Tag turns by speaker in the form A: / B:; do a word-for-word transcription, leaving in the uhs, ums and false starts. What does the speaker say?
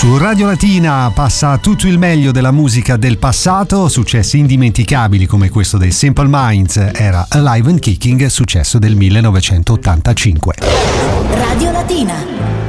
A: Su Radio Latina passa tutto il meglio della musica del passato, successi indimenticabili come questo dei Simple Minds era Alive and Kicking, successo del millenovecentottantacinque.
B: Radio Latina.